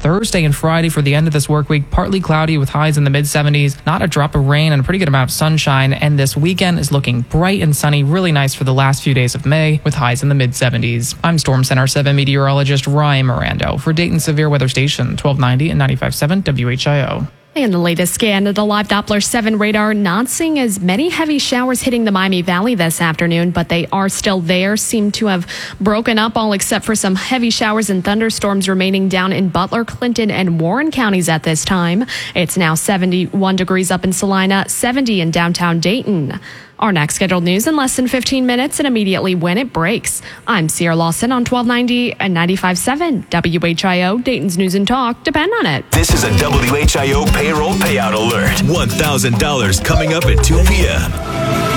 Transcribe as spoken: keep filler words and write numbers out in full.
Thursday and Friday for the end of this work week, partly cloudy with highs in the mid seventies, not a drop of rain and a pretty good amount of sunshine. And this weekend is looking bright and sunny, really nice for the last few days of May with highs in the mid seventies. I'm Storm Center seven meteorologist Ryan Mirando for Dayton Severe Weather Station twelve ninety and ninety-five point seven W H I O. And the latest scan of the live Doppler seven radar, not seeing as many heavy showers hitting the Miami Valley this afternoon, but they are still there, seem to have broken up all except for some heavy showers and thunderstorms remaining down in Butler, Clinton, and Warren counties at this time. It's now seventy-one degrees up in Salina, seventy in downtown Dayton. Our next scheduled news in less than fifteen minutes and immediately when it breaks. I'm Sierra Lawson on twelve ninety and ninety-five point seven W H I O, Dayton's News and Talk. Depend on it. This is a W H I O payroll payout alert. one thousand dollars coming up at two p.m.